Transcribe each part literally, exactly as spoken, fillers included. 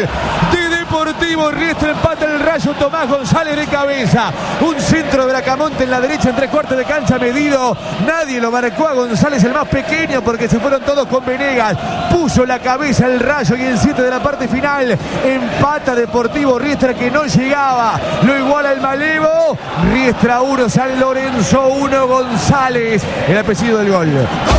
de Deportivo Riestra. Empata el Rayo, Tomás González de cabeza. Un centro de Bracamonte en la derecha, en tres cuartos de cancha medido. Nadie lo marcó a González, el más pequeño, porque se fueron todos con Venegas. Puso la cabeza el Rayo y en siete de la parte final empata Deportivo Riestra, que no llegaba. Lo iguala el Malevo. Riestra uno, San Lorenzo uno, González, el apellido del gol.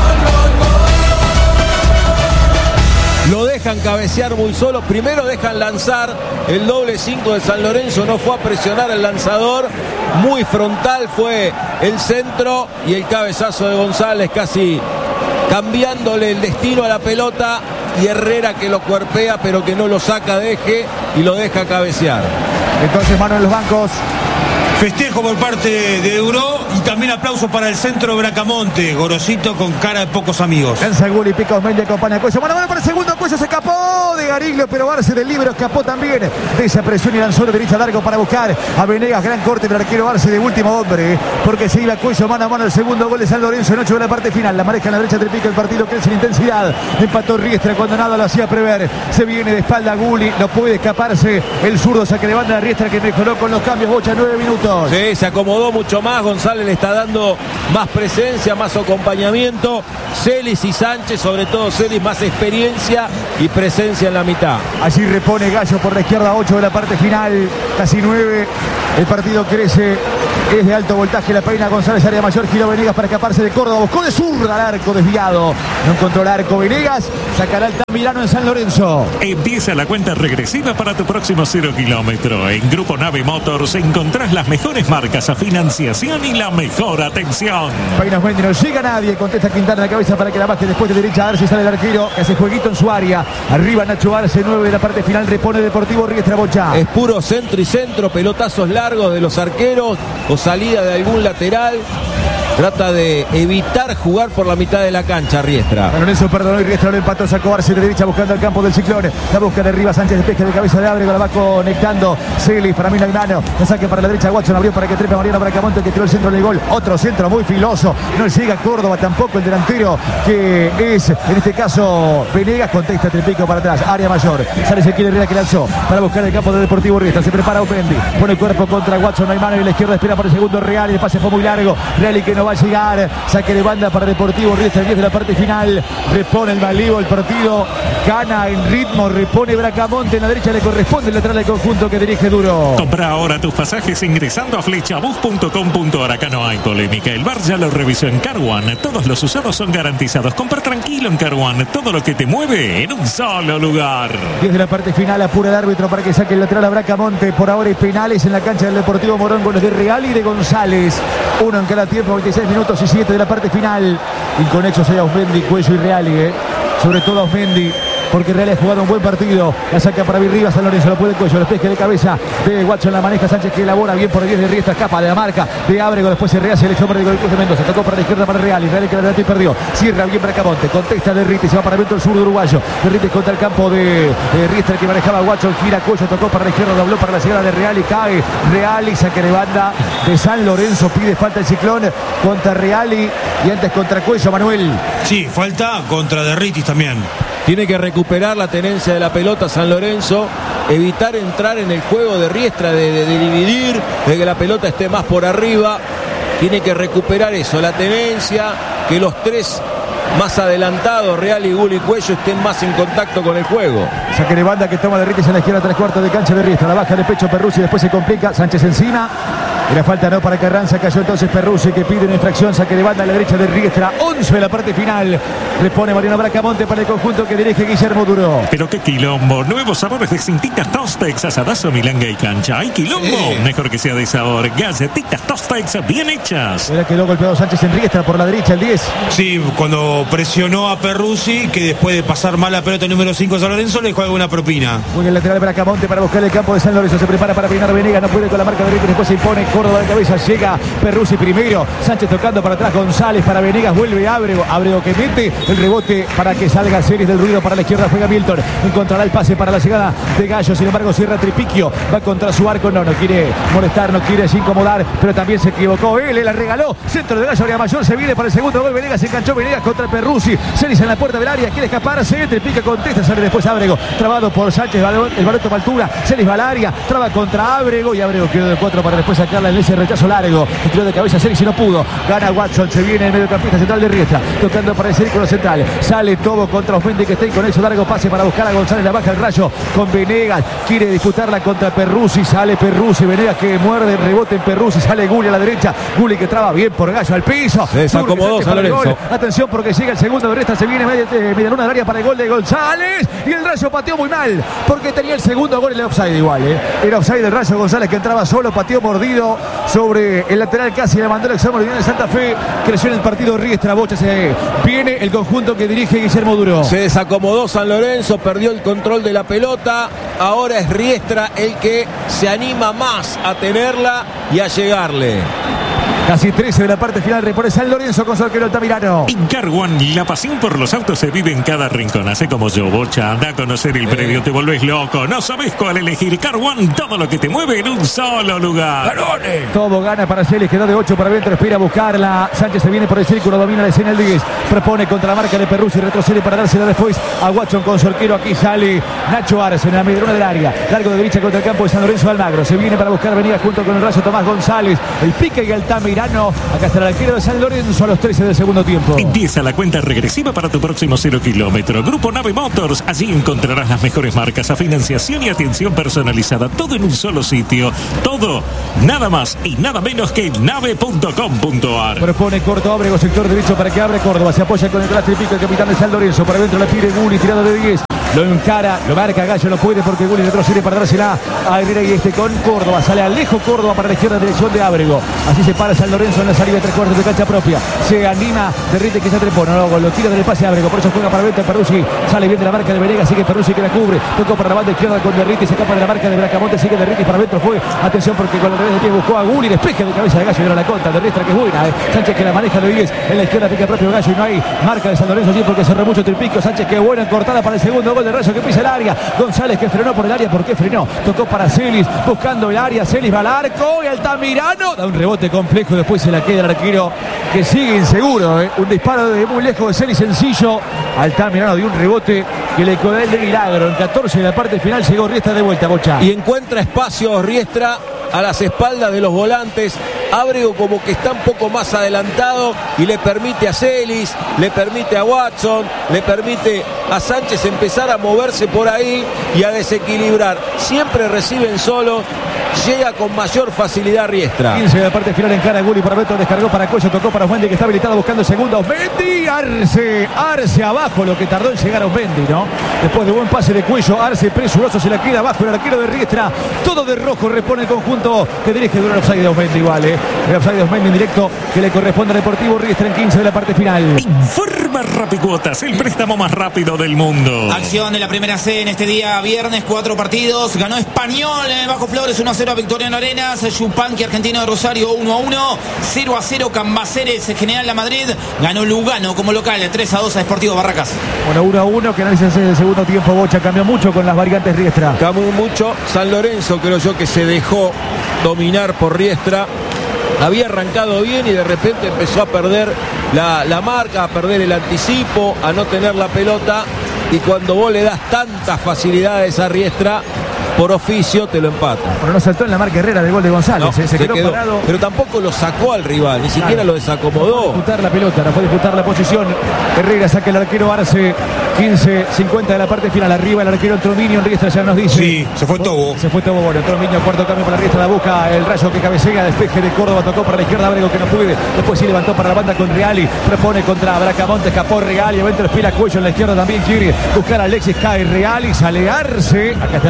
Lo dejan cabecear muy solo. Primero dejan lanzar. El doble cinco de San Lorenzo no fue a presionar el lanzador. Muy frontal fue el centro y el cabezazo de González, casi cambiándole el destino a la pelota. Y Herrera que lo cuerpea, pero que no lo saca de eje y lo deja cabecear. Entonces, mano en los bancos. Festejo por parte de Duró y también aplauso para el centro Bracamonte. Gorosito con cara de pocos amigos. Lanza el gol y pica Osmendi, acompaña a Cuello. Mano, mano para el segundo. Cuello se escapó de Gariglio, pero Barce del libro escapó también de esa presión y lanzó de derecha largo para buscar a Venegas. Gran corte del arquero Barce de último hombre, porque se iba Cuello mano a mano. El segundo gol de San Lorenzo en ocho de la parte final. La maneja en la derecha del pico. El partido crece en intensidad. Empató Riestra cuando nada lo hacía prever. Se viene de espalda Guli. No puede escaparse el zurdo. Saque de banda de Riestra, que mejoró con los cambios. Bocha, nueve minutos. Sí, se acomodó mucho más. González le está dando más presencia, más acompañamiento. Celis y Sánchez, sobre todo Celis, más experiencia y presencia en la mitad. Allí repone Gallo por la izquierda, ocho de la parte final, casi nueve. El partido crece, es de alto voltaje. La peina González, área mayor, giró Venegas para escaparse de Córdoba. Buscó de zurda al arco, desviado. No encontró el arco Venegas. Sacará el Tamirano en San Lorenzo. Empieza la cuenta regresiva para tu próximo cero kilómetro. En Grupo Nave Motors encontrás las mejores marcas a financiación y la mejor atención. Peina Osmendi, no llega nadie. Contesta Quintana la cabeza para que la baje después de derecha. A ver si sale el arquero, que hace jueguito en su área. Arriba Nacho Arce, nueve de la parte final. Repone Deportivo Riestra. Bocha. Es puro centro y centro, pelotazos largos de los arqueros o salida de algún lateral. Trata de evitar jugar por la mitad de la cancha Riestra. San Lorenzo perdonó y Riestra lo empató. Sacó Arce de derecha buscando el campo del Ciclón. La busca de arriba Sánchez, despeje de cabeza de Ábrego. La va conectando Celis para Milagnano. La saque para la derecha Watson. Abrió para que trepe Mariano Bracamonte, que tiró el centro del gol. Otro centro muy filoso. No llega Córdoba tampoco, el delantero, que es en este caso Venegas. Contesta Trepico para atrás. Área mayor. Sale Ezequiel Herrera, que lanzó para buscar el campo de Deportivo Riestra. Se prepara Opendi. Pone el cuerpo contra Watson. No hay mano y la izquierda espera por el segundo Real. Y el pase fue muy largo. Real y que no va a llegar. Saque de banda para Deportivo Riestra, diez de la parte final. Repone el Malivo, el partido gana en ritmo. Repone Bracamonte, en la derecha le corresponde el lateral del conjunto que dirige Duro. Compra ahora tus pasajes ingresando a flechabus punto com punto ar. Acá no hay polémica. El bar ya lo revisó en Car One. Todos los usados son garantizados. Compra tranquilo en Car One. Todo lo que te mueve en un solo lugar. diez de la parte final, apura el árbitro para que saque el lateral a Bracamonte. Por ahora hay penales en la cancha del Deportivo Morón, goles de Real y de González. Uno en cada tiempo, veintiséis minutos y siete de la parte final. Inconexos hay Osmendi, Cuello y Reali, eh. Sobre todo Osmendi, porque Real ha jugado un buen partido. La saca para Virriba, San Lorenzo, lo puede el Cuello, el despeje de cabeza de Watson, la maneja Sánchez, que elabora bien por el diez de Riestra, escapa de la marca de Ábrego, después se rehace el hecho de Cruz de Mendoza, tocó para la izquierda para Real, y Real que la adelantó y perdió. Cierra bien Bracamonte, contesta Derrite, se va para Vento el sur de uruguayo. Derrite contra el campo de, de Riestra, que manejaba Watson, gira Cuello, tocó para la izquierda, dobló para la llegada de Real y cae Real y saque de banda de San Lorenzo. Pide falta el Ciclón contra Real y, y antes contra Cuello, Manuel. Sí, falta contra Derritis también. Tiene que recuperar la tenencia de la pelota San Lorenzo, evitar entrar en el juego de Riestra, de, de, de dividir, de que la pelota esté más por arriba. Tiene que recuperar eso, la tenencia, que los tres más adelantados, Real y Gul y Cuello, estén más en contacto con el juego. Saque de banda que toma Derritis en la izquierda, tres cuartos de cancha de Riestra. La baja de pecho Perruzzi, después se complica. Sánchez encima. Era falta no para Carranza, cayó entonces Perruzzi, que pide una infracción. Saque de banda a la derecha de Riestra. once de la parte final. Repone Mariano Bracamonte para el conjunto que dirige Guillermo Duro. Pero qué quilombo. Nuevos sabores de Cintitas Tostex, asadazo, milanga y cancha. ¡Ay, quilombo! Eh. Mejor que sea de sabor. Galletitas Tostex bien hechas. Era quedó golpeado Sánchez en Riestra por la derecha, el diez. Sí, cuando presionó a Perruzzi, que después de pasar mal la pelota número cinco San Lorenzo, le dejó alguna propina. Muy el lateral Bracamonte para buscar el campo de San Lorenzo. Se prepara para peinar Venegas. No puede con la marca de Riestra. Después se impone con Córdoba de cabeza, llega Perruzzi primero, Sánchez tocando para atrás, González para Venegas, vuelve Ábrego, Ábrego que mete el rebote para que salga Celis del ruido para la izquierda, juega Milton, encontrará el pase para la llegada de Gallo, sin embargo cierra Tripiquio, va contra su arco, no, no quiere molestar, no quiere incomodar, pero también se equivocó él, le la regaló, centro de Gallo, área mayor, se viene para el segundo gol, Venegas, se enganchó Venegas contra Perruzzi, Celis en la puerta del área, quiere escaparse, Tripiquio contesta, sale después Ábrego, trabado por Sánchez, el Baroto Maltura, Celis va al área, traba contra Ábrego y Ábrego quedó de cuatro para después sacarla en ese rechazo largo, tiró de cabeza Celis y no pudo, gana Watson, se viene el mediocampista central de Riestra, tocando para el círculo central, sale Tobo contra Osmendi que está ahí con eso, largo pase para buscar a González, la baja el Rayo con Venegas, quiere disputarla contra Perruzzi, sale Perruzzi, Venegas que muerde, rebote en Perruzzi, sale Gulli a la derecha, Gulli que traba bien por Gallo al piso, se desacomodó San Lorenzo, atención porque llega el segundo de Riestra, se viene media, eh, media luna del área para el gol de González y el Rayo pateó muy mal, porque tenía el segundo gol en el offside igual, eh. Era offside del Rayo González que entraba solo, pateó mordido sobre el lateral, casi le mandó el examen de Santa Fe, creció en el partido Riestra, Bocha, se viene el conjunto que dirige Guillermo Duro. Se desacomodó San Lorenzo, perdió el control de la pelota, ahora es Riestra el que se anima más a tenerla y a llegarle. Casi trece de la parte final, repone San Lorenzo con su arquero Altamirano. En Car One, la pasión por los autos se vive en cada rincón. Hace como yo, Bocha, anda a conocer el predio, te volvés loco. No sabés cuál elegir. Car One, todo lo que te mueve en un solo lugar. ¡Garone! Todo gana para Celis, quedó de ocho para adentro, espera a buscarla. Sánchez se viene por el círculo, domina la escena el diez. Propone contra la marca de Perruzzi, retrocede para dársela después a Watson con su arquero. Aquí sale Nacho Arce en la medrona del área. Largo de derecha contra el campo de San Lorenzo Almagro. Se viene para buscar Venegas junto con el Rayo Tomás González. El pique y Altamirano. Acá está el arquero de San Lorenzo a los trece del segundo tiempo. Empieza la cuenta regresiva para tu próximo cero kilómetro. Grupo Nave Motors. Allí encontrarás las mejores marcas a financiación y atención personalizada. Todo en un solo sitio. Todo, nada más y nada menos que nave punto com punto a r. Propone corto Ábrego, sector derecho para que abre Córdoba. Se apoya con el Castro y Pico, el capitán de San Lorenzo. Para adentro la pide Gulli, tirado de diez. Lo encara, lo marca Gallo, no puede porque Gulli retrocede para dársela a Herrera y este con Córdoba. Sale Alejo Córdoba para la izquierda, dirección de Ábrego. Así se para San Lorenzo en la salida de tres cuartos de cancha propia. Se anima, derrite que se trepone, no, lo tira del pase a Ábrego. Por eso juega para Venta Perruzzi. Sale bien de la marca de Venegas, sigue Perruzzi que la cubre. Tocó para la banda izquierda con Derriti, se escapa de la marca de Bracamonte, sigue Derriti para adentro. Fue, atención porque con el revés de pie buscó a Gulli, despeje de cabeza de Gallo y era la contra de Riestra que es buena. Eh. Sánchez que la maneja de diez, en la izquierda pica propio Gallo y no hay marca de San Lorenzo allí porque cerró mucho Tripico. Sánchez que buena cortada para el segundo gol de Rayo que pisa el área. González que frenó por el área, ¿por qué frenó? Tocó para Celis, buscando el área, Celis va al arco y Altamirano da un rebote complejo, después se la queda el arquero que sigue inseguro, ¿eh? Un disparo de muy lejos de Celis sencillo, Altamirano dio un rebote que le quedó el de milagro, en catorce de la parte final llegó Riestra de vuelta, Bocha. Y encuentra espacio Riestra a las espaldas de los volantes, Ábrego como que está un poco más adelantado y le permite a Celis, le permite a Watson, le permite a Sánchez empezar a moverse por ahí y a desequilibrar. Siempre reciben solo, llega con mayor facilidad Riestra. quince de la parte final en cara Gulli para Beto, descargó para Cuello, tocó para Osmendi que está habilitado buscando segundo. Osmendi, Arce, Arce abajo, lo que tardó en llegar a Osmendi, ¿no? Después de buen pase de Cuello, Arce presuroso se la queda abajo el arquero de Riestra, todo de rojo, repone el conjunto que dirige duro el offside de Osmendi igual, ¿eh? El offside de Osmendi en directo que le corresponde al Deportivo Riestra en quince de la parte final. Informa Rapicuotas, el préstamo más rápido del mundo. Acción de la primera C en este día viernes, cuatro partidos. Ganó Español en el Bajo Flores uno a cero a Victoriano Arenas. Yupanqui Argentino de Rosario uno a uno. cero a cero Cambaceres General La Madrid. Ganó Lugano como local tres a dos a Sportivo Barracas. Bueno, uno a uno que análisis del segundo tiempo. Bocha cambió mucho con las variantes Riestra. Cambió mucho. San Lorenzo creo yo que se dejó dominar por Riestra. Había arrancado bien y de repente empezó a perder la, la marca, a perder el anticipo, a no tener la pelota. Y cuando vos le das tantas facilidades a Riestra, por oficio te lo empata. Pero no saltó en la marca Herrera del gol de González, no, se, se, quedó, quedó parado. Pero tampoco lo sacó al rival, ni claro, siquiera lo desacomodó. No fue disputar la pelota, no fue disputar la posición. Herrera saca el arquero Arce, quince cincuenta de la parte final. Arriba el arquero Trominio, en Riestra ya nos dice. Sí, se fue Tobo. Se fue Tobo, bueno, Trominio, cuarto cambio para Riestra, la busca el Rayo que cabecea, despeje de Córdoba, tocó para la izquierda, Ábrego que no puede. Después sí levantó para la banda con Reali, propone contra Bracamonte, escapó Reali, adentro espira Cuello en la izquierda también quiere buscar a Alexis, cae Reali, sale Arce. Acá está el arquero en su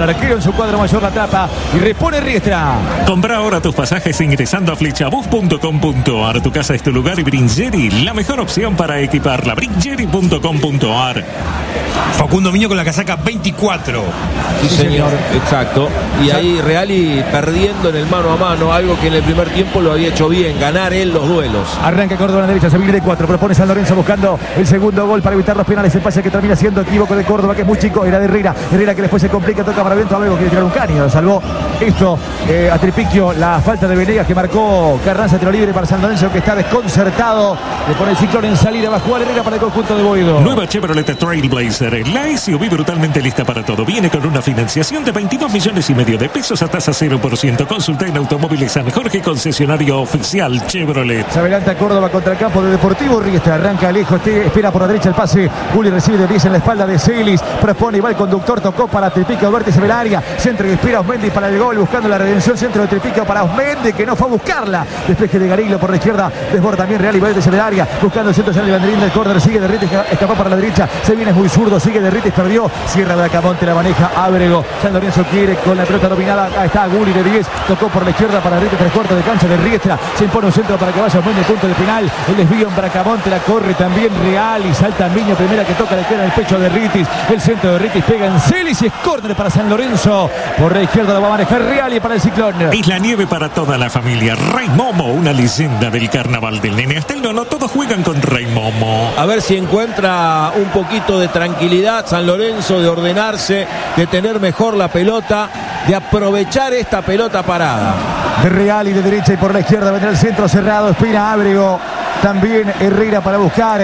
su cuadro mayor la tapa y repone Riestra. Compra ahora tus pasajes ingresando a flechabus punto com punto ar. Tu casa es tu lugar y Bringeri, la mejor opción para equiparla. Bringeri punto com punto ar. Facundo Miño con la casaca veinticuatro. Sí, señor, exacto. Y ahí Reali perdiendo en el mano a mano, algo que en el primer tiempo lo había hecho bien, ganar él los duelos. Arranca Córdoba a la derecha, se viene de cuatro, propone San Lorenzo buscando el segundo gol para evitar los penales. El pase que termina siendo equívoco de Córdoba, que es muy chico, era de Herrera. Herrera que después se complica, toca para adentro, Abrego quiere tirar un caño, salvó esto eh, a Tripiquio, la falta de Venegas que marcó Carranza, tiro libre para San Lorenzo que está desconcertado. Le pone el Ciclón en salida, va a jugar Herrera para el conjunto de Boedo. Nueva Chevrolet Trailblazer, la S U V brutalmente lista para todo. Viene con una financiación de veintidós millones y medio de pesos a tasa cero por ciento. Consulta en Automóviles San Jorge, concesionario oficial Chevrolet. Se adelanta Córdoba contra el campo de Deportivo Riestra. Arranca lejos, espera por la derecha el pase. Juli recibe de diez en la espalda de Celis. Propone y va el conductor, tocó para Tripiquio, vértice del área. Centro y espera Osmendi para el gol, buscando la redención. Centro de Tripiquio para Osmendi, que no fue a buscarla. Despeje de Garillo por la izquierda. Desborda también Real y vértice del área. Buscando el centro, sale el banderín del córner. Sigue Derritis, escapó para la derecha. Se viene muy zurdo, sigue Derritis, perdió. Cierra Bracamonte, la maneja Ábrego. San Lorenzo quiere con la pelota dominada. Ahí está Guli de diez. Tocó por la izquierda para Derritis, tres cuartos de cancha de Riestra. Se impone un centro para que vaya Osmendi, punto de penal. El desvío en Bracamonte, la corre también Real y salta Miño. Primera que toca, le queda en el pecho de Derritis. El centro de Derritis pega en Celis y es córner para San Lorenzo. Por la izquierda lo va a manejar Real y para el Ciclón. Es la nieve para toda la familia. Rey Momo, una leyenda del carnaval del nene. Hasta el nono, todos juegan con Rey Momo. A ver si encuentra un poquito de tranquilidad San Lorenzo, de ordenarse, de tener mejor la pelota, de aprovechar esta pelota parada. De Real y de derecha y por la izquierda vendrá el centro cerrado. Espina Ábrego. También Herrera para buscar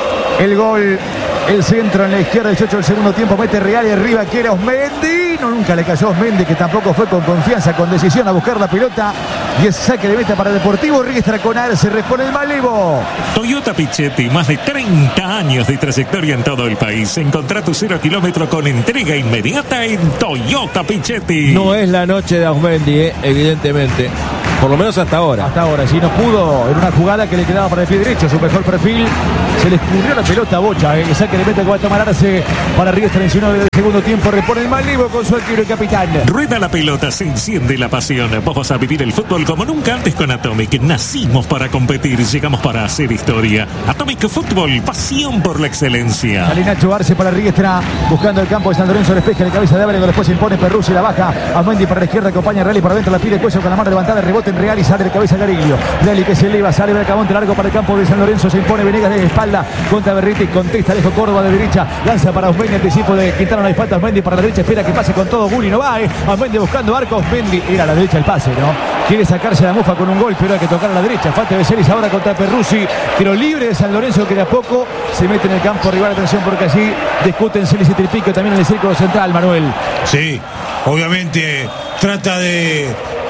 el gol. El centro en la izquierda, dieciocho del segundo tiempo, mete Real y arriba quiere Osmendi. No, nunca le cayó Osmendi, que tampoco fue con confianza, con decisión a buscar la pelota. Y es saque de meta para Deportivo Riestra con Arce, responde el Malevo. Toyota Pichetti, más de treinta años de trayectoria en todo el país. Encontrá tu cero kilómetro con entrega inmediata en Toyota Pichetti. No es la noche de Osmendi, eh, evidentemente. Por lo menos hasta ahora. Hasta ahora, si no pudo en una jugada que le quedaba para el pie derecho, su mejor perfil. Se le escurrió la pelota a Bocha, eh, saque de meta que va a tomar Arce para Riestra en del segundo tiempo. Repone el Malevo con su arquero y capitán. Rueda la pelota, se enciende la pasión. Vos vas a vivir el fútbol como nunca antes con Atomic. Nacimos para competir, llegamos para hacer historia. Atomic Fútbol, pasión por la excelencia. Sale Nacho Arce para Riestra, buscando el campo de San Lorenzo, despeja de cabeza de Ábrego, después se impone Perruzzi, la baja a Mendy para la izquierda, acompaña a Real y para adentro, la pide Cuello con la mano levantada, rebote en Real y sale de cabeza Gariglio. Real y que se eleva, sale Bracamonte largo para el campo de San Lorenzo, se impone Venegas de espalda contra Berriti, contesta Alejo Córdoba de derecha, lanza para Osmendi, anticipo de Quintana, no hay falta, Osmendi para la derecha, espera que pase con todo, Guli no va, eh. Osmendi buscando arco, Osmendi era a la derecha el pase, ¿no? Quiere sacarse la mufa con un gol, pero hay que tocar a la derecha, falta de Celis ahora contra Perruzzi, pero libre de San Lorenzo que de a poco se mete en el campo rival, atención porque allí discuten Celis y Tripiquio también en el círculo central, Manuel. Sí, obviamente trata de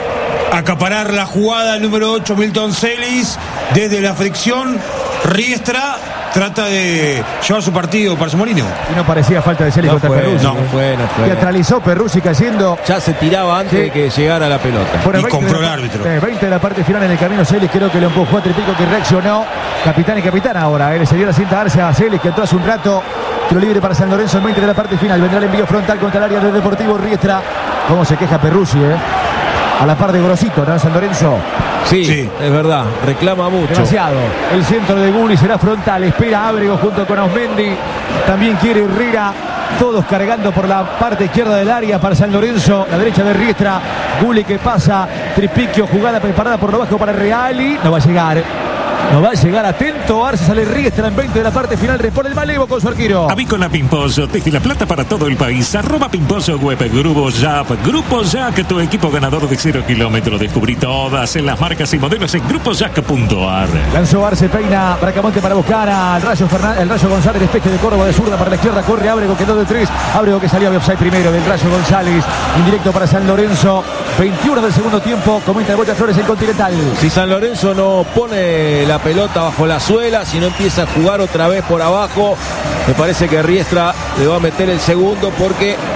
acaparar la jugada el número ocho, Milton Celis, desde la fricción. Riestra trata de llevar su partido para su molino. Y no parecía falta de Celis no contra Perruzzi. No fue, no fue. Teatralizó Perruzzi cayendo. Ya se tiraba antes sí. de que llegara la pelota. Bueno, y compró el árbitro. veinte de la parte final en el camino Celis, creo que lo empujó a Tripiquio que reaccionó. Capitán y capitán ahora. Él se dio la cinta a darse a Celis que entró hace un rato. Tiro libre para San Lorenzo en veinte de la parte final. Vendrá el envío frontal contra el área del Deportivo Riestra. Cómo se queja Perruzzi, eh. A la par de Grosito, ¿no? San Lorenzo. Sí, sí, es verdad, reclama mucho. Demasiado. El centro de Guli será frontal. Espera Ábrego junto con Osmendi. También quiere Herrera. Todos cargando por la parte izquierda del área para San Lorenzo. La derecha de Riestra. Guli que pasa. Tripiquio, jugada preparada por lo bajo para Reali. No va a llegar. No va a llegar, atento, Arce sale Riestra en veinte de la parte final, repone el Malevo con su arquero. Avícola Pimpollo, desde La Plata para todo el país, arroba Pimpollo web, Grupo Yap, Grupo Jack, tu equipo ganador de cero kilómetros. Descubrí todas en las marcas y modelos en grupo jack punto ar. Lanzó Arce, peina Bracamonte para buscar al Rayo Fernández, el Rayo González, despeje de Córdoba de zurda para la izquierda, corre Ábrego, quedó de tres, Ábrego que salió de offside primero del Rayo González, indirecto para San Lorenzo, veintiuno del segundo tiempo, comenta el Bocha Flores el Continental. Si San Lorenzo no pone la pelota bajo la suela, si no empieza a jugar otra vez por abajo, me parece que Riestra le va a meter el segundo porque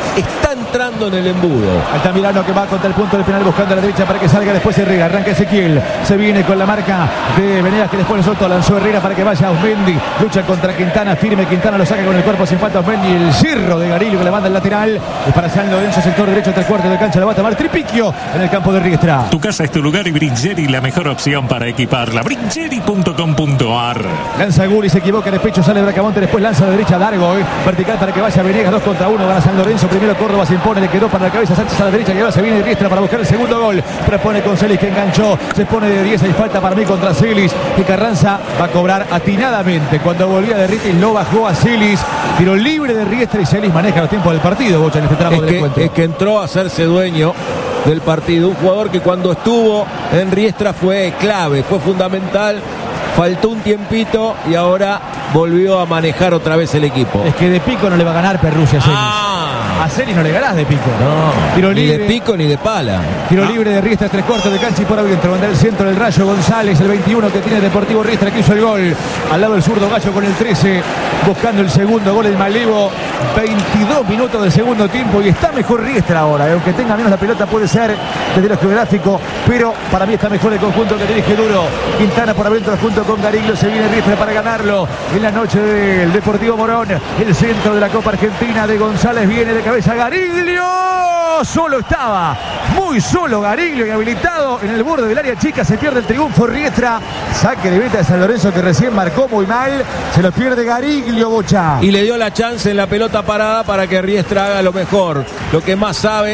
está entrando en el embudo. Altamirano que va contra el punto del final buscando a la derecha para que salga, después Herrera, arranca Ezequiel, se viene con la marca de Venegas que después le soltó, lanzó Herrera para que vaya Osmendi, lucha contra Quintana, firme Quintana, lo saca con el cuerpo sin falta Osmendi, el cirro de Garillo que le manda el lateral, es para San Lorenzo, sector derecho, tres cuartos de cancha, la va a tomar Tripiquio en el campo de Riestra. Tu casa es tu lugar y Brincheri la mejor opción para equiparla. Brincheri punto com punto ar. Lanza Gulli, se equivoca, de pecho sale Bracamonte, después lanza de derecha Dargo, eh, vertical para que vaya Venegas, dos contra uno, gana San Lorenzo, primero Córdoba se impone, le quedó para la cabeza Sánchez a la derecha, y ahora se viene Riestra para buscar el segundo gol, propone con Celis que enganchó, se pone de diez, hay falta para mí contra Celis, que Carranza va a cobrar atinadamente, cuando volvía de Ritis lo bajó a Celis, tiro libre de Riestra y Celis maneja los tiempos del partido, Bocha, en este tramo es del que, encuentro. Es que entró a hacerse dueño del partido, un jugador que cuando estuvo en Riestra fue clave, fue fundamental, faltó un tiempito y ahora volvió a manejar otra vez el equipo. Es que de pico no le va a ganar Perruzzi a Celis. Ah. A Celis no le ganás de pico. No, tiro ni libre. de pico ni de pala. Tiro libre de Riestra, tres cuartos de cancha y por adentro. Manda el centro del Rayo González, el veintiuno que tiene Deportivo Riestra, que hizo el gol. Al lado del zurdo Gallo con el trece, buscando el segundo gol el Malevo. veintidós minutos del segundo tiempo y está mejor Riestra ahora. Aunque tenga menos la pelota puede ser desde lo geográfico, pero para mí está mejor el conjunto que dirige Duro. Quintana por adentro junto con Gariglio, se viene Riestra para ganarlo en la noche del Deportivo Morón. El centro de la Copa Argentina de González viene de cabeza Gariglio. Solo estaba, muy solo Gariglio y habilitado en el borde del área chica. Se pierde el triunfo Riestra. Saque de meta de San Lorenzo que recién marcó muy mal. Se lo pierde Gariglio, Bocha. Y le dio la chance en la pelota parada para que Riestra haga lo mejor, lo que más sabe.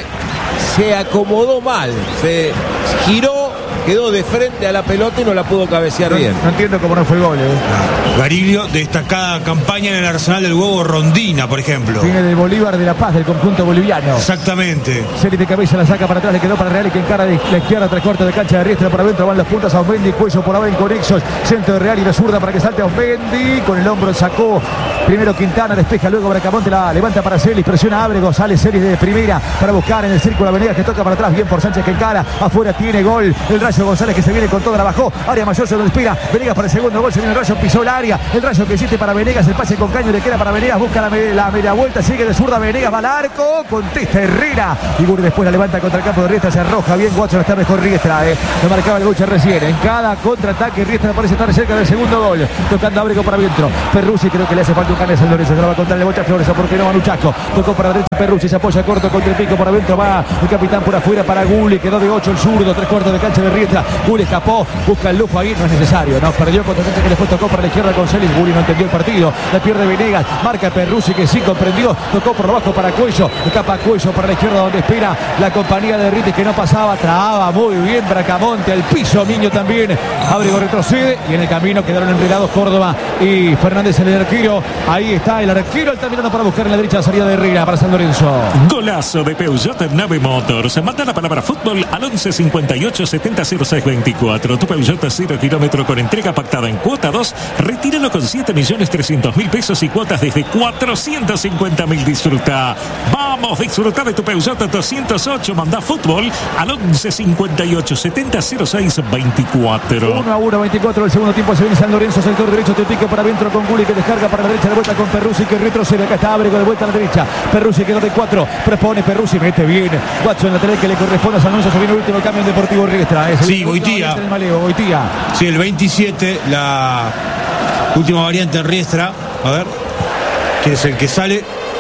Se acomodó mal, se giró, quedó de frente a la pelota y no la pudo cabecear no, bien. No entiendo cómo no fue gol, ¿eh? Gariglio, destacada campaña en el arsenal del huevo Rondina, por ejemplo. Viene del Bolívar de La Paz, del conjunto boliviano. Exactamente. Serie de cabeza la saca para atrás, le quedó para Real y que encara de la izquierda, tres cuartos de cancha de Riestra por adentro, van las puntas a Osmendi, Cuello por ahora en conexos, centro de Real y la zurda para que salte a Osmendi, con el hombro sacó primero Quintana, despeja, luego Bracamonte la levanta para Celis, presiona a Ábrego, sale Celis de primera para buscar en el círculo a Venegas que toca para atrás, bien por Sánchez que encara, afuera tiene gol, el Rayo González que se viene con toda, la bajó, área mayor se lo despira, Venegas para el segundo gol, se viene el Rayo, pisó el área, el Rayo que hiciste para Venegas, el pase con caño le queda para Venegas, busca la, me la media vuelta, sigue de zurda Venegas, va al arco, contesta Herrera, y Guri después la levanta contra el campo de Riestra, se arroja bien, Watson está mejor Riestra, eh. lo marcaba el Bocha recién, en cada contraataque Riestra parece estar cerca del segundo gol, tocando a Ábrego para adentro, Perruzzi creo que le hace falta un cane a San Lorenzo, se lo va a contar el Bocha Flores, porque no Manuchaco, tocó para la derecha Perruzzi, se apoya corto contra el pico por adentro, va el capitán por afuera para Gulli, quedó de ocho el zurdo, tres cuartos de cancha de Riestra, Gulli escapó, busca el lujo ahí, no es necesario, no, perdió contra gente que después tocó para la izquierda con Celis, Gulli no entendió el partido, la pierde Venegas, marca Perruzzi que sí comprendió, tocó por abajo para Cuello, escapa Cuello para la izquierda donde espera la compañía de Ritis que no pasaba, traba muy bien Bracamonte al piso, Miño también, Ábrego retrocede y en el camino quedaron enredados Córdoba y Fernández el arquero, ahí está el arquero Altamirano para buscar en la derecha la salida de Herrera para San Lorenzo. Golazo de Peugeot Nave Motors. Manda la palabra fútbol al once cincuenta y ocho setenta cero seis veinticuatro. Tu Peugeot cero kilómetro con entrega pactada en cuota dos. Retíralo con siete millones trescientos mil pesos y cuotas desde cuatrocientos cincuenta mil. Disfruta. Vamos, disfruta de tu Peugeot doscientos ocho. Manda fútbol al once cincuenta y ocho setenta cero seis veinticuatro. uno a uno, veinticuatro del segundo tiempo. Se viene San Lorenzo, sector derecho, te pique para adentro con Gulli que descarga para la derecha, de vuelta con Perruzzi que retrocede. Acá está Ábrego de vuelta a la derecha. Perruzzi quedó de cuatro. Propone Perruzzi, mete bien. Watson lateral que le corresponde a San Lorenzo. Se viene el último cambio en Deportivo Riestra. Es el Sí, Goitía. Goitía. Sí, el veintisiete, la última variante en Riestra. A ver, que es el que sale.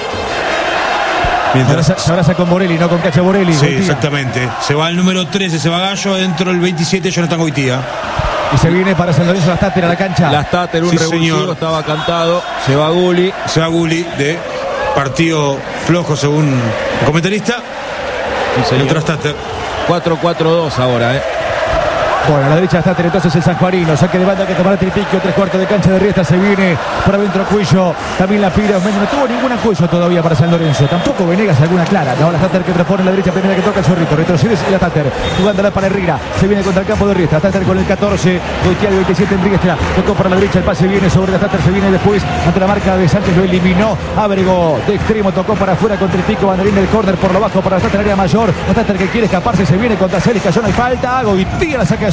Se abraza, se abraza con Borelli, no con Cacha Borelli. Sí, Goitía. exactamente. Se va al número trece, se va Gallo. Dentro del veintisiete, Jonathan Goitía. Y se viene para San Lorenzo la Stater a la cancha. La Stater, un Sí, revulsivo, señor. estaba cantado. Se va Gulli. Se va Gulli de partido flojo según el comentarista. Sí, El otro Stater. cuatro cuatro dos ahora, ¿eh? Bueno, a la derecha está entonces el sanjuanino, saque de banda que tomará Tripiquio, tres cuartos de cancha de Riestra, se viene por adentro Cuello, también la pira, no tuvo ninguna Cuello todavía para San Lorenzo, tampoco Venegas alguna clara, no, la Tater que propone a la derecha, primera que toca el zorrito, retrocede y la Tater, jugándola para Herrera, se viene contra el campo de Riestra, Tater con el catorce, Goitía el veintisiete en Riestra, tocó para la derecha, el pase viene sobre la Tater, se viene después ante la marca de Sánchez, lo eliminó, Ábrego de extremo, tocó para afuera con Tripico, banderín del córner por lo bajo para la Tater, área mayor, la Tater que quiere escaparse, se viene contra Celis, cayó, no hay falta, Goitía la saca de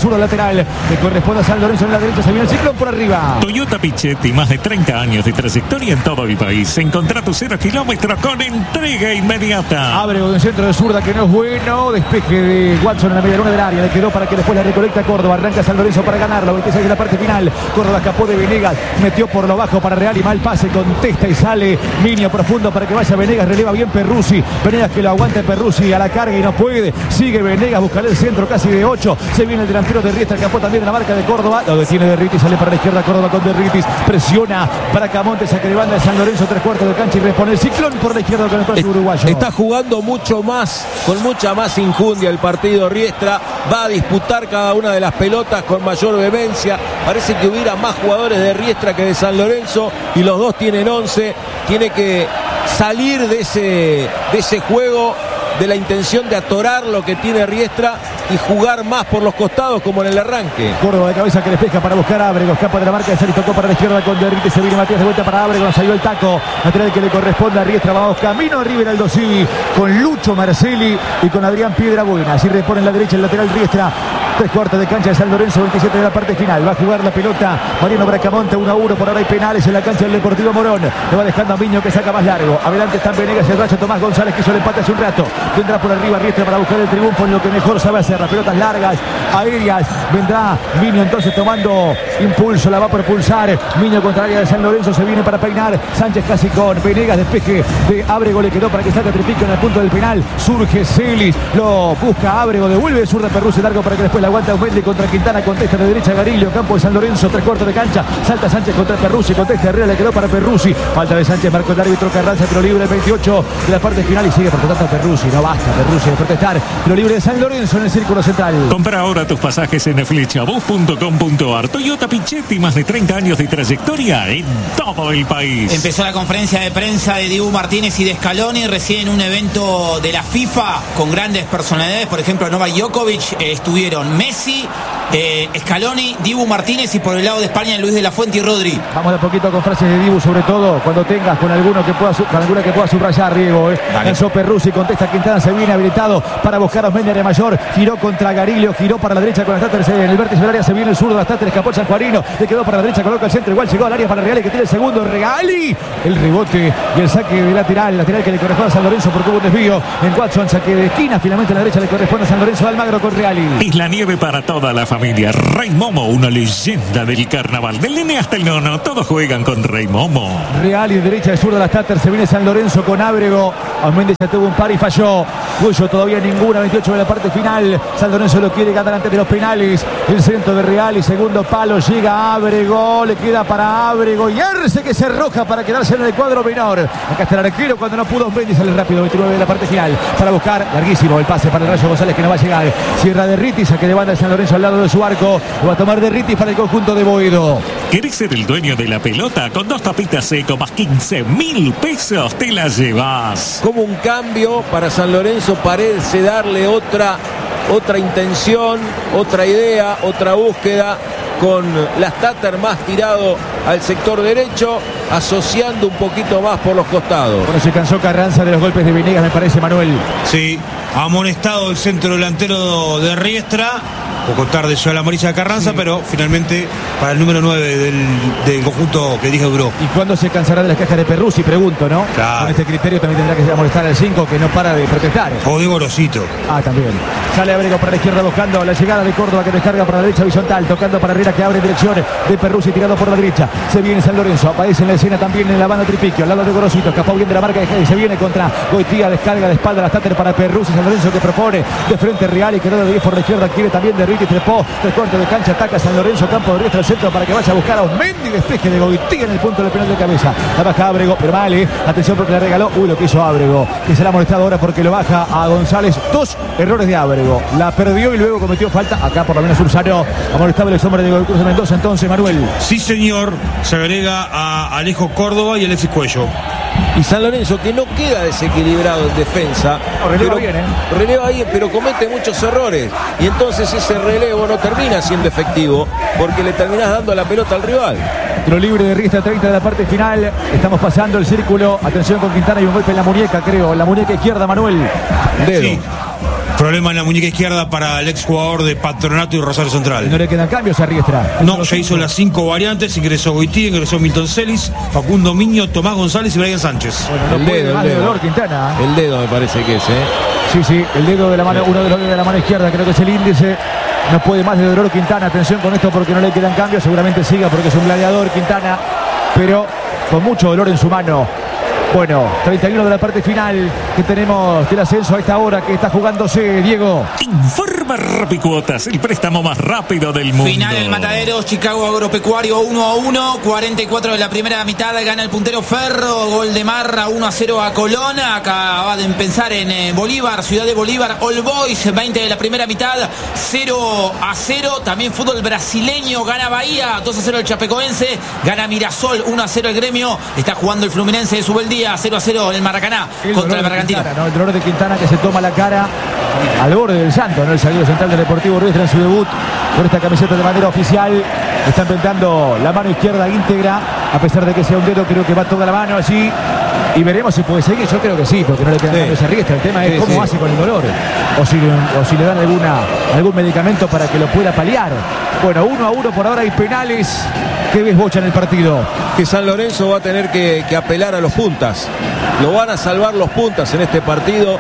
zurdo lateral. Le corresponde a San Lorenzo en la derecha. Se viene el Ciclón por arriba. Toyota Pichetti, más de treinta años de trayectoria en todo el país. Encontrá tu cero kilómetros con entrega inmediata. Ábrego de un centro de zurda que no es bueno. Despeje de Watson en la media luna del área. Le quedó para que después la recolecta Córdoba. Arranca San Lorenzo para ganarlo. veintiséis de la parte final. Córdoba escapó de Venegas. Metió por lo bajo para Real y mal pase. Contesta y sale. Minio profundo para que vaya Venegas. Releva bien Perruzzi. Venegas que lo aguanta Perruzzi a la carga y no puede. Sigue Venegas. Buscará el centro casi de ocho. Se viene el delantero de Riestra. Escapó también de la marca de Córdoba. Lo detiene Derritis. Sale para la izquierda Córdoba con Derritis. Presiona para Camonte. Saque de banda de San Lorenzo. Tres cuartos de cancha y repone el Ciclón por la izquierda con el próximo uruguayo. Está jugando mucho más, con mucha más injundia el partido Riestra. Va a disputar cada una de las pelotas con mayor vehemencia. Parece que hubiera más jugadores de Riestra que de San Lorenzo y los dos tienen once. Tiene que salir de ese, de ese juego, de la intención de atorar lo que tiene Riestra y jugar más por los costados como en el arranque. Córdoba de cabeza que despeja para buscar a Ábrego. Escapa de la marca de Sari. Tocó para la izquierda con Derritis. Se viene Matías de vuelta para Ábrego. Salió el taco. Lateral que le corresponde a Riestra. Vamos camino a River Aldo Civi con Lucho Marcelli y con Adrián Piedrabuena. Así repone en la derecha el lateral Riestra. Tres cuartos de cancha de San Lorenzo, veintisiete de la parte final. Va a jugar la pelota Mariano Bracamonte, uno a uno. Por ahora hay penales en la cancha del Deportivo Morón. Le va dejando a Miño que saca más largo. Adelante están Venegas y el Rayo Tomás González que hizo el empate hace un rato. Vendrá por arriba Riestra para buscar el triunfo en lo que mejor sabe hacer. Las pelotas largas, aéreas. Vendrá Miño entonces tomando impulso. La va a propulsar. Miño contra el área de San Lorenzo. Se viene para peinar. Sánchez casi con Venegas. Despeje de Ábrego. Le quedó para que salga Tripico en el punto del penal. Surge Celis. Lo busca Ábrego. Devuelve zurda Perruzzi largo para que después la aguanta Aumendi contra Quintana, contesta de derecha Garillo, campo de San Lorenzo, tres cuartos de cancha, salta Sánchez contra Perruzzi, contesta arriba, le quedó para Perruzzi, falta de Sánchez, marcó el árbitro Carranza, tiro libre el veintiocho de la parte final y sigue protestando Perruzzi, no basta Perruzzi de protestar, tiro libre de San Lorenzo en el círculo central. Compra ahora tus pasajes en flechabus punto com punto ar. Toyota Pichetti, más de treinta años de trayectoria en todo el país. Empezó la conferencia de prensa de Dibu Martínez y de Scaloni recién en un evento de la FIFA con grandes personalidades, por ejemplo Novak Djokovic, eh, estuvieron Messi, Eh, Scaloni, Dibu Martínez y por el lado de España Luis de la Fuente y Rodri. Vamos de a poquito con frases de Dibu, sobre todo cuando tengas con alguno que pueda, con alguna que pueda subrayar, Riego. Eh. Lanzó Perruzzi, contesta Quintana, se viene habilitado para buscar a Osmendi de mayor, giró contra Garillo, giró para la derecha con Astáter, en el vértice del área se viene el zurdo, Astáter escapó el sanjuanino, le quedó para la derecha, coloca el centro, igual llegó al área para Reali que tiene el segundo, Reali, el rebote y el saque de lateral, lateral que le corresponde a San Lorenzo porque hubo un desvío en Watson, saque de esquina, finalmente a la derecha le corresponde a San Lorenzo de Almagro con Reali. Isla Nieve para toda la familia. Rey Momo, una leyenda del carnaval. Del nene hasta el nono, todos juegan con Rey Momo. Real y derecha de zurda la Astáter, se viene San Lorenzo con Ábrego. Osmendi ya tuvo un par y falló. Gullo todavía ninguna, veintiocho de la parte final. San Lorenzo lo quiere ganar antes de los penales. El centro de Real y segundo palo. Llega Ábrego, le queda para Ábrego y Arce que se arroja para quedarse en el cuadro menor. Acá está el arquero cuando no pudo Osmendi, sale rápido, veintinueve de la parte final. Para buscar, larguísimo el pase para el Rayo González que no va a llegar. Cierra Derritis, saque de banda de San Lorenzo al lado de su arco. Lo va a tomar Derritis para el conjunto de Boedo. ¿Querés ser el dueño de la pelota? Con dos tapitas seco más quince mil pesos te la llevas. Como un cambio para San Lorenzo parece darle otra, otra intención, otra idea, otra búsqueda, con las Tatar más tirado al sector derecho, asociando un poquito más por los costados. Bueno, se cansó Carranza de los golpes de Venegas, me parece, Manuel. Sí, amonestado el centro delantero de Riestra. Poco tarde llegó la amarilla de Carranza, sí, pero finalmente para el número nueve del, del conjunto que dije duró. ¿Y cuándo se cansará de las cajas de Perruzzi? Pregunto, ¿no? Claro. Con este criterio también tendrá que molestar al cinco que no para de protestar. O de Gorosito. Ah, también. Sale Ábrego para la izquierda buscando la llegada de Córdoba que descarga para la derecha horizontal, tocando para Herrera que abre en dirección de Perruzzi tirado por la derecha. Se viene San Lorenzo, aparece en la escena también en la banda Tripiquio, al lado de Gorosito, escapó bien de la marca de Gedi, se viene contra Goitía, descarga de espalda la Astáter para Perruzzi, San Lorenzo que propone de frente Real y quedó de diez por la izquierda, quiere también de Ritti, trepó, tres cuartos de cancha, ataca San Lorenzo, campo de Riestra al centro para que vaya a buscar a Osmendi, despeje de Goitía en el punto del penal de cabeza. La baja Ábrego, pero vale, atención porque le regaló, uy lo que hizo Ábrego, que será molestado ahora porque lo baja a González, dos errores de Ábrego, la perdió y luego cometió falta, acá por lo menos Ursano, amonestado el exhombre de Cruz de Mendoza, entonces Manuel. Sí señor, se agrega a Alejo Córdoba y Alexis Cuello. Y San Lorenzo que no queda desequilibrado en defensa, no, releva bien, ¿eh? releva bien, pero comete muchos errores y entonces ese relevo no termina siendo efectivo porque le terminás dando la pelota al rival. Tiro libre de Riestra, treinta de la parte final, estamos pasando el círculo, atención con Quintana y un golpe en la muñeca, creo, en la muñeca izquierda, Manuel. Dedo. Sí. Problema en la muñeca izquierda para el exjugador de Patronato y Rosario Central. No le quedan cambios a Riestra. No, ya hizo las cinco variantes, ingresó Goití, ingresó Milton Celis, Facundo Miño, Tomás González y Brian Sánchez. Bueno, no El puede dedo, más el de dedo. dolor Quintana. El dedo me parece que es, ¿eh? Sí, sí, el dedo de la mano, uno de los dedos de la mano izquierda, creo que es el índice. No puede más de dolor Quintana. Atención con esto porque no le quedan cambios. Seguramente siga porque es un gladiador Quintana, pero con mucho dolor en su mano. Bueno, treinta y uno de la parte final que tenemos del ascenso a esta hora que está jugándose, Diego. Informa Rapicuotas, el préstamo más rápido del mundo. Final el Matadero, Chicago Agropecuario uno a uno, cuarenta y cuatro de la primera mitad, gana el puntero Ferro, gol de Marra, uno a cero a Colón. Acaba de empezar en eh, Bolívar, Ciudad de Bolívar, All Boys, veinte de la primera mitad, cero a cero. También fútbol brasileño, gana Bahía, dos a cero el Chapecoense, gana Mirasol, uno a cero el Gremio. Está jugando el Fluminense de Subeldía, cero a cero el Maracaná El contra el dolor de Bergantino. Quintana, ¿no? El dolor de Quintana que se toma la cara al borde del santo, ¿no? El zaguero central del Deportivo Riestra en su debut con esta camiseta de manera oficial. Está enfrentando la mano izquierda íntegra, a pesar de que sea un dedo, creo que va toda la mano allí. Y veremos si puede seguir. Yo creo que sí, porque no le quedan Sí. cambios a Riestra. El tema es Sí, cómo sí. hace con el dolor. O si, o si le dan alguna, algún medicamento para que lo pueda paliar. Bueno, uno a uno por ahora hay penales. ¿Qué ves, Bocha, en el partido? Que San Lorenzo va a tener que, que apelar a los puntas. Lo van a salvar los puntas en este partido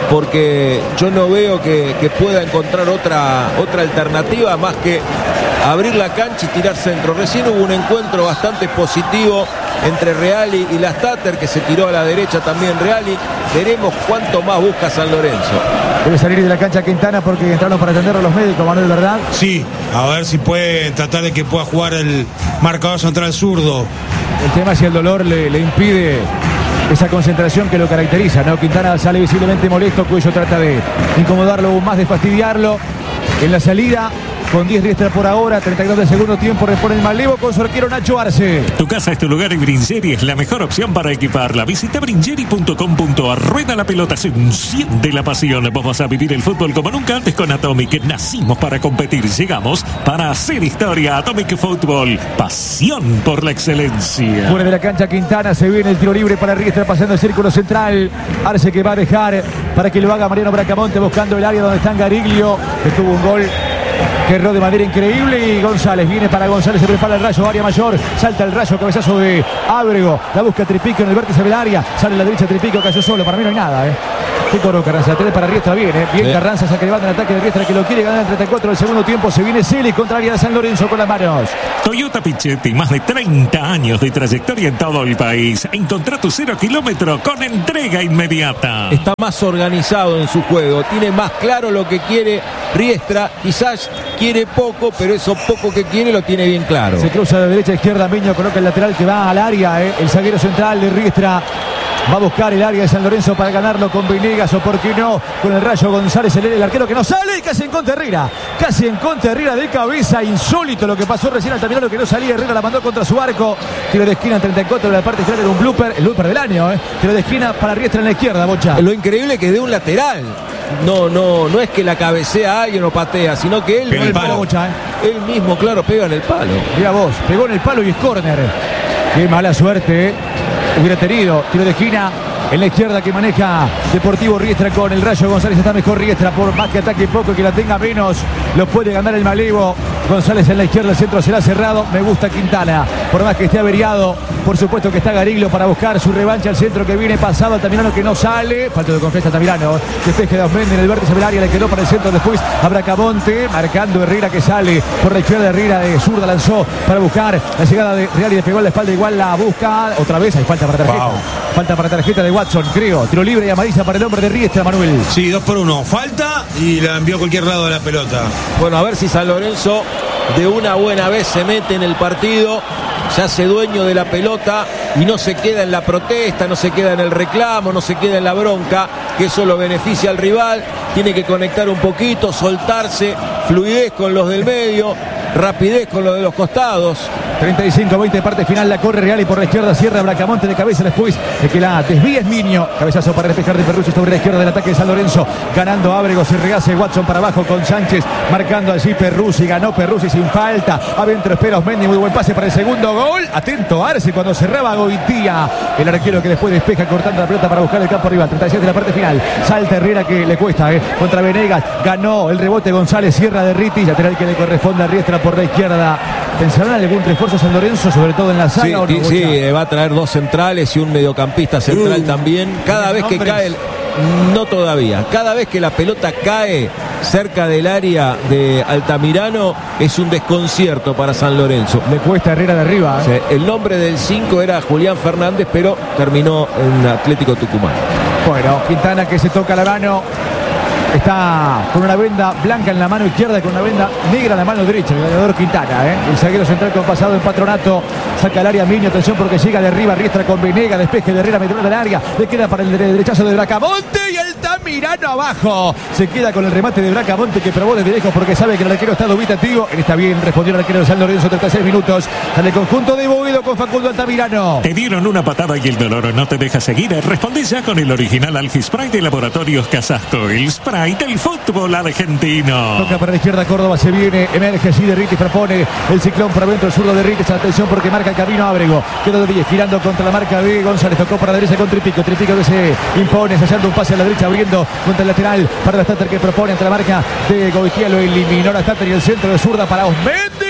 porque yo no veo que, que pueda encontrar otra, otra alternativa más que abrir la cancha y tirar centro. Recién hubo un encuentro bastante positivo entre Reali y Lastater, que se tiró a la derecha también Reali. Veremos cuánto más busca San Lorenzo. Debe salir de la cancha Quintana porque entraron para atender a los médicos, Manuel, ¿verdad? Sí, a ver si puede tratar de que pueda jugar el marcador central zurdo. El tema es si el dolor le, le impide esa concentración que lo caracteriza, ¿no? Quintana sale visiblemente molesto, Cuello trata de incomodarlo aún más, de fastidiarlo. En la salida, con diez Riestra por ahora, treinta y dos del segundo tiempo, repone el malevo con su arquero Nacho Arce. Tu casa es tu lugar y Bringeri es la mejor opción para equiparla. Visita bringeri punto com punto a r. Rueda la pelota, se enciende la pasión. Vos vas a vivir el fútbol como nunca antes con Atomic. Nacimos para competir, llegamos para hacer historia. Atomic Fútbol, pasión por la excelencia. Fuera de la cancha Quintana, se viene el tiro libre para Riestra pasando el círculo central. Arce que va a dejar para que lo haga Mariano Bracamonte buscando el área donde está Gariglio, que tuvo un gol que erró de manera increíble. Y González viene para González, se prepara el Rayo, área mayor, salta el Rayo, cabezazo de Ábrego, la busca Tripico en el vértice del área, sale a la derecha Tripico, cayó solo, para mí no hay nada, eh. Qué coro Carranza, tres para Riestra, bien, eh. Bien Sí. Carranza, saca el banda en ataque de Riestra que lo quiere ganar en treinta y cuatro del segundo tiempo. Se viene Celis contra el área de San Lorenzo con las manos. Toyota Pichetti, más de treinta años de trayectoria en todo el país. Encontrá tu cero kilómetro con entrega inmediata. Está más organizado en su juego, tiene más claro lo que quiere Riestra. Quizás quiere poco, pero eso poco que quiere lo tiene bien claro. Se cruza de derecha a izquierda, Miño coloca el lateral que va al área, eh. El zaguero central de Riestra va a buscar el área de San Lorenzo para ganarlo con Venegas o por qué no con el Rayo González, el, el arquero que no sale y casi en contra Herrera, casi en contra Herrera de cabeza. Insólito lo que pasó recién al terminar, lo que no salía. Herrera la mandó contra su arco, tiro de esquina en treinta y cuatro de la parte izquierda, era un blooper, el blooper del año, eh. Tiro de esquina para Riestra en la izquierda, Bocha. Lo increíble es que de un lateral. No, no, no es que la cabecea a alguien o patea, sino que él, Pega el mismo, palo. Bocha, eh. él mismo, claro, pega en el palo. Mira vos, pegó en el palo y es córner. Qué mala suerte, eh. Hubiera tenido tiro de esquina en la izquierda que maneja Deportivo Riestra con el Rayo. González está mejor Riestra, por más que ataque poco, que la tenga menos, lo puede ganar el malevo. González en la izquierda, el centro será cerrado. Me gusta Quintana, por más que esté averiado. Por supuesto que está Gariglio para buscar su revancha al centro que viene pasado. Altamirano que no sale, falta de confianza Altamirano. Despeje de Osmendi en el vértice del área, le quedó para el centro. Después habrá Camonte marcando Herrera que sale por la izquierda. Herrera de zurda lanzó para buscar la llegada de Real y le pegó en la espalda. Igual la busca otra vez. Hay falta para tarjeta. Wow. Falta para tarjeta de Watson, creo. Tiro libre y amarilla para el hombre de Riestra, Manuel. Sí, dos por uno. Falta y la envió a cualquier lado de la pelota. Bueno, a ver si San Lorenzo de una buena vez se mete en el partido, se hace dueño de la pelota y no se queda en la protesta, no se queda en el reclamo, no se queda en la bronca, que eso lo beneficia al rival. Tiene que conectar un poquito, soltarse, fluidez con los del medio, rapidez con los de los costados. treinta y cinco veinte, parte final, la corre Real y por la izquierda cierra Bracamonte de cabeza después de que la desvía es Miño. Cabezazo para despejar de Perrucci sobre la izquierda del ataque de San Lorenzo. Ganando Ábrego, se rehace Watson para abajo con Sánchez. Marcando allí Perrucci, ganó Perrucci sin falta. Adentro espera Osmendi, muy buen pase para el segundo gol. Atento Arce cuando cerraba Goitía. El arquero que después despeja cortando la pelota para buscar el campo rival. treinta y siete de la parte final. Salta Herrera que le cuesta eh. contra Venegas. Ganó el rebote González, cierra de Riti. Lateral que le corresponde a Riestra por la izquierda. ¿Pensarán algún refuerzo San Lorenzo, sobre todo en la saga? Sí, ¿o no? sí, sí, va a traer dos centrales y un mediocampista central uh, también. Cada vez que nombres. cae el... No todavía. Cada vez que la pelota cae cerca del área de Altamirano es un desconcierto para San Lorenzo. Le cuesta Herrera de arriba. ¿eh? Sí, el nombre del cinco era Julián Fernández, pero terminó en Atlético Tucumán. Bueno, Quintana que se toca la mano. Está con una venda blanca en la mano izquierda y con una venda negra en la mano derecha. El goleador Quintana, ¿eh? El zaguero central con pasado en Patronato. Saca al área Miño, atención porque llega de arriba Riestra con Venega, despeje de Herrera, metió del área. Le queda para el derechazo de Bracamonte y Altamirano abajo. Se queda con el remate de Bracamonte que probó desde lejos porque sabe que el arquero está dubitativo. En está bien, respondió el arquero de San Lorenzo, treinta y seis minutos. Sale el conjunto de Boedo con Facundo Altamirano. Te dieron una patada y el dolor no te deja seguir. Responde ya con el original Algispray de Laboratorios Casasco. El spray del fútbol argentino. Toca para la izquierda Córdoba, se viene, emerge allí de Ritis, propone el ciclón para adentro, el zurdo de Ritis, atención porque marca el camino Ábrego, quedó de diez, girando contra la marca de González, tocó para la derecha con Tripico, Tripico que se impone, ensayando un pase a la derecha, abriendo contra el lateral para la Stater que propone ante la marca de Goitía, lo eliminó la Stater y el centro de zurda para Osmendi.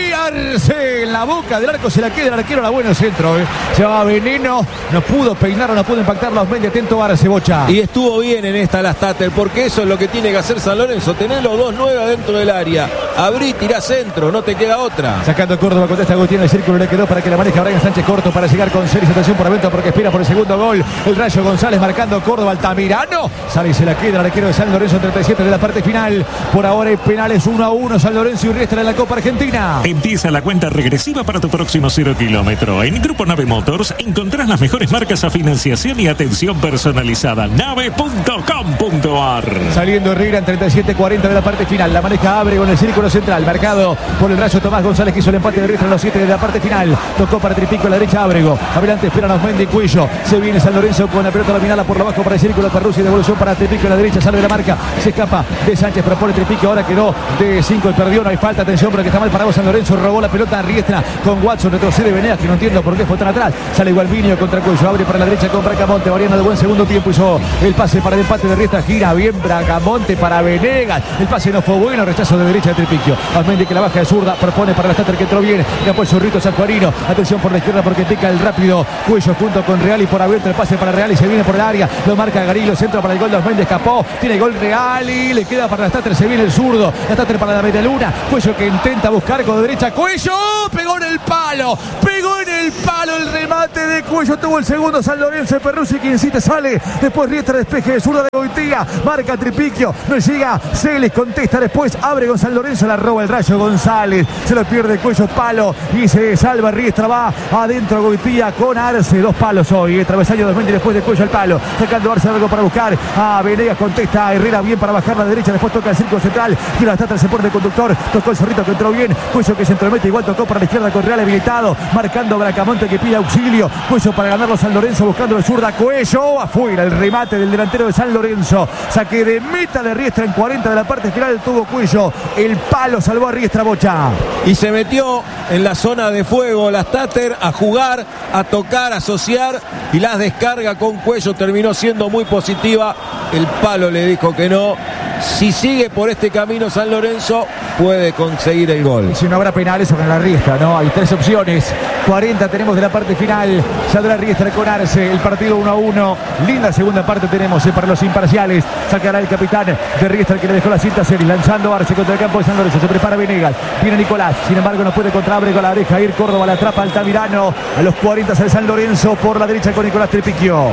Arce en la boca del arco, se la queda el arquero, la buena centro, eh. Se va Veneno, no pudo peinarlo, no pudo impactarlo Osmendi, atento Arce, Bocha. Y estuvo bien en esta la Stater, porque eso es lo que tiene que hacer San Lorenzo, tener los dos nueve adentro del área, abrí, tirá centro, no te queda otra. Sacando Córdoba, contesta Agustín, el círculo le quedó para que la maneje Brian Sánchez corto para llegar con Celis, atención por adentro porque espera por el segundo gol, el Rayo González marcando Córdoba, Altamirano, sale y se la queda el arquero de San Lorenzo, treinta y siete de la parte final, por ahora hay penales uno a uno, San Lorenzo y Riestra en la Copa Argentina. Empieza la cuenta regresiva para tu próximo cero kilómetro. En Grupo Nave Motors encontrás las mejores marcas a financiación y atención personalizada. nave punto com punto ar. Saliendo Herrera en treinta y siete cuarenta de la parte final. La maneja Ábrego en el círculo central. Marcado por el Rayo Tomás González que hizo el empate de Riestra en los siete de la parte final. Tocó para Tripico a la derecha Ábrego. Adelante esperan a Osmendi y Cuello. Se viene San Lorenzo con la pelota dominada por abajo para el círculo Perrucci. Devolución para Tripico a la derecha. Sale de la marca. Se escapa de Sánchez. Propone Tripico. Ahora quedó de cinco y perdió. No hay falta. Atención porque está mal parado San Lorenzo. Robó la pelota a Riestra con Watson. Retrocede Venegas que no entiendo por qué fue tan atrás. Sale igual Miño contra Cuello. Abre para la derecha con Bracamonte. Variando de buen segundo tiempo. Hizo el pase para el empate de Riestra. Gira bien Bracamonte para Venegas. El pase no fue bueno. Rechazo de derecha de Tripico. Osmendi que la baja de zurda. Propone para la Stater que entró bien. Después Zorrito Sanjuanino. Atención por la izquierda porque pica el rápido Cuello junto con Real y por abierto el pase para Real y se viene por el área. Lo marca Garillo. Centro para el gol de Osmendi. Escapó. Tiene gol Real y le queda para la Stater. Se viene el zurdo. La Stater para la media luna. Cuello que intenta buscar con derecha. Cuello. Pegó en el palo. Pegó en el palo el remate de Cuello. Tuvo el segundo San Lorenzo de Perrucci que incite sale. Después Riestra despeje de zurda de Goitía. Marca Tripiquio. No llega. Celes contesta después. Abre con San Lorenzo. La roba el Rayo González. Se lo pierde Cuello. Palo. Y se salva Riestra. Va adentro Goitía con Arce. Dos palos hoy. Eh. Travesaño dos veinte después de Cuello al palo. Sacando Arce algo para buscar. A Venegas contesta. A Herrera bien para bajar la derecha. Después toca el círculo central. Y la Stater se pone de conductor. Tocó el Zorrito que entró bien. Cuello que se entromete. Igual tocó para la izquierda con Real habilitado. Marcando Bracamonte que pide auxilio. Cuello para ganarlo San Lorenzo buscando el zurda. Cuello afuera. El remate del delantero de San Lorenzo. Saque de meta de Riestra en cuarenta de la parte final. Tuvo Cuello. El palo salvó a Riestra, Bocha. Y se metió en la zona de fuego la Stater a jugar, a tocar, a asociar y las descarga con Cuello. Terminó siendo muy positiva. El palo le dijo que no. Si sigue por este camino San Lorenzo puede conseguir el gol. Y si no habrá penales o la Riestra, ¿no? Hay tres opciones. cuarenta tenemos de la parte final. Saldrá Riestra con Arce. El partido uno a uno. Linda segunda parte tenemos eh, para los imparciales. Sacará el capitán de Riestra que le dejó la cinta a Celis. Lanzando Arce contra el campo de San Lorenzo. Se prepara Venegas. Viene Nicolás. Sin embargo no puede contra Ábrego. La deja ir. Córdoba la atrapa Altamirano. A los cuarenta sale San Lorenzo por la derecha con Nicolás Tripiquio.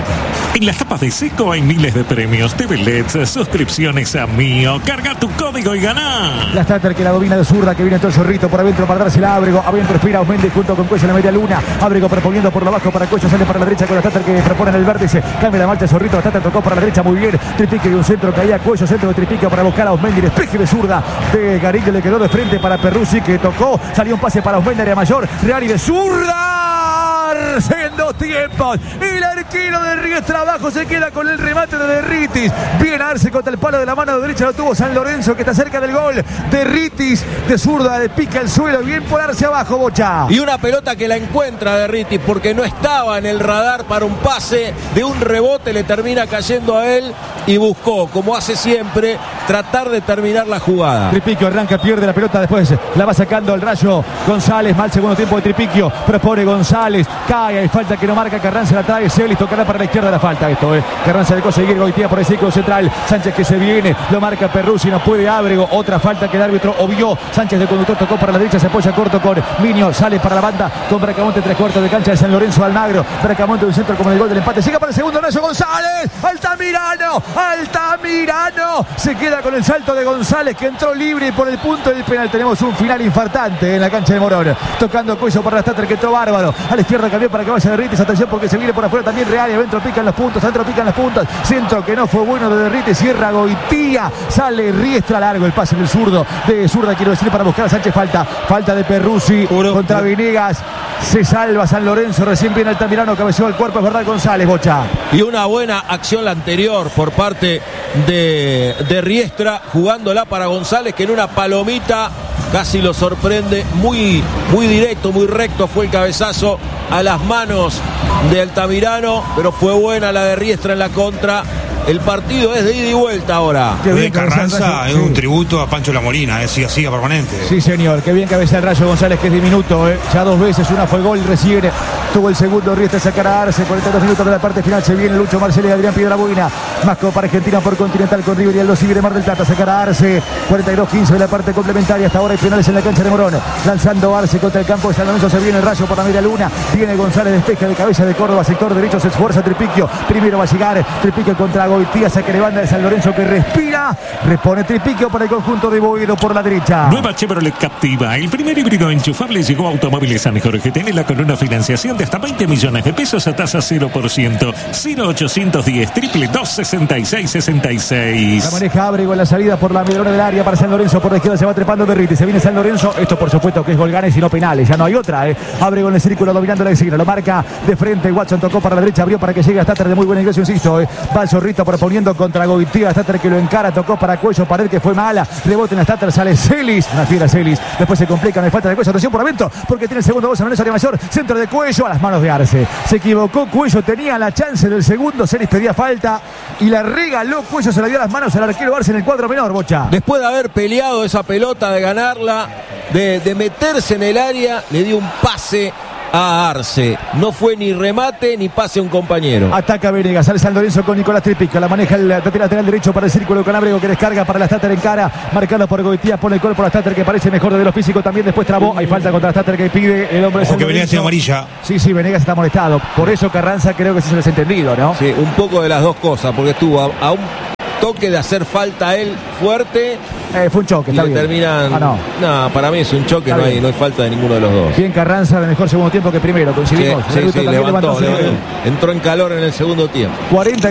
En las tapas de Seco hay miles de premios, T V L E Ds, suscripciones a Mío. Carga tu código y ganá. La Stater que la domina de zurda, que viene todo el zorrito por adentro para darse el Ábrego. Adentro espera Osmendi junto con Cuello en la media luna. Ábrego proponiendo por lo bajo para Cuello, sale para la derecha con la Stater que propone en el vértice. Cambia la marcha el zorrito, la Stater tocó para la derecha muy bien. Tripique y un centro, caía Cuello, centro de Tripique para buscar a Osmendi. Despeje de zurda de Garín que le quedó de frente para Perruzzi que tocó. Salió un pase para Osmendi, área mayor. Real y de zurda. En dos tiempos. El arquero de Riestra abajo se queda con el remate de Derritis. Bien Arce contra el palo de la mano derecha. Lo tuvo San Lorenzo que está cerca del gol. Derritis de zurda le pica el suelo. Bien por Arce abajo, Bocha. Y una pelota que la encuentra Derritis porque no estaba en el radar para un pase. De un rebote le termina cayendo a él y buscó, como hace siempre, tratar de terminar la jugada. Tripiquio arranca, pierde la pelota, después la va sacando el Rayo González. Mal segundo tiempo de Tripiquio. Propone González. Cae, hay falta que no marca. Carranza la trae. Celis tocará para la izquierda de la falta. Esto es. Eh. Carranza de conseguir Goitía por el círculo central. Sánchez que se viene. Lo marca Perruzzi. No puede Ábrego. Otra falta que el árbitro obvió. Sánchez de conductor tocó para la derecha. Se apoya corto con Minio. Sale para la banda con Bracamonte. Tres cuartos de cancha de San Lorenzo Almagro. Bracamonte un centro como en el gol del empate. Sigue para el segundo. Nacho González. Altamirano. Altamirano. Se queda con el salto de González que entró libre por el punto del penal. Tenemos un final infartante en la cancha de Morón. Tocando Cuello para la Stater que entró bárbaro. A la izquierda cambió para que vaya Derritis. Atención porque se viene por afuera también Real. Y adentro pican los puntos. Adentro pican las puntas. Centro que no fue bueno de Derritis. Cierra Goitía. Sale Riestra largo. El pase del zurdo. De zurda quiero decir para buscar a Sánchez. Falta. Falta de Perruzzi Puro. Contra Vinegas. Se salva San Lorenzo. Recién viene Altamirano. Cabeceó el cuerpo. Es verdad González, Bocha. Y una buena acción la anterior por parte de, de Riestra. Jugándola para González que en una palomita casi lo sorprende. Muy, muy directo, muy recto fue el cabezazo a las manos de Altamirano, pero fue buena la de Riestra en la contra. El partido es de ida y vuelta ahora. Qué bien, Carranza es sí. Un tributo a Pancho La Molina, es siga, siga permanente. Sí, señor, qué bien cabeza el Rayo González, que es diminuto, ¿eh? Ya dos veces, una fue gol, recibe, tuvo el segundo, Riestra sacar a Arce, cuarenta y dos minutos de la parte final, se viene Lucho Marcelo y Adrián Piedrabuena, más Copa Argentina por Continental con River y Aldo Civi de Mar del Plata, sacar a Arce, cuarenta y dos quince de la parte complementaria, hasta ahora hay penales en la cancha de Morón, lanzando Arce contra el campo de San Lorenzo, se viene el Rayo por la media luna, viene González, despeja de cabeza de Córdoba, sector derecho, se esfuerza Tripiquio, primero va a llegar, Tripiquio contra Goitía, saque de banda de San Lorenzo que respira, repone Tripiquio para el conjunto de Boedo por la derecha. Nueva Chevrolet Captiva, el primer híbrido enchufable llegó a Automóviles San Jorge. Tiene con una financiación de hasta veinte millones de pesos a tasa cero por ciento. cero ochocientos diez, triple dos, sesenta y seis, sesenta y seis. La maneja Ábrego en la salida por la medallona del área para San Lorenzo. Por la izquierda se va trepando Derritis. Se viene San Lorenzo. Esto por supuesto que es Golganes y no penales. Ya no hay otra, ¿eh? Ábrego en el círculo dominando la esquina. Lo marca de frente. Watson tocó para la derecha. Abrió para que llegue a Stater de muy buen ingreso, insisto, ¿eh? Va el Zorrito proponiendo contra Goitía. Stater que lo encara. Tocó para Cuello. Pared que fue mala. Rebote en la Stater. Sale Celis. Una fiera Celis. Después se complica. No hay falta de Cuello. Atención por Avento. Porque tiene el segundo gol. San Lorenzo área mayor. Centro de Cuello a las manos de Arce. Se equivocó Cuello. Tenía la chance del segundo. Celis pedía falta. Y la regaló Cuello. Se la dio a las manos al arquero Arce en el cuadro menor, Bocha. Después de haber peleado esa pelota, de ganarla, de, de meterse en el área, le dio un pase a Arce. No fue ni remate ni pase a un compañero. Ataca Venegas, sale San Lorenzo con Nicolás Tripiquio. La maneja el lateral derecho para el círculo con Ábrego que descarga para la Stater en cara. Marcado por Goitía, pone el gol por la Stater que parece mejor de lo físico. También después trabó. Hay falta contra la Stater que pide el hombre de San que Venegas tiene amarilla. Sí, sí, Venegas está molestado. Por eso Carranza creo que se les ha entendido, ¿no? Sí, un poco de las dos cosas, porque estuvo a, a un toque de hacer falta a él fuerte. Eh, fue un choque, está y le bien. Terminan. Ah, no. no, para mí es un choque, no hay, no hay falta de ninguno de los dos. Bien Carranza, de mejor segundo tiempo que primero, coincidimos. Sí, sí, sí, levantó, levantó, entró en calor en el segundo tiempo. cuarenta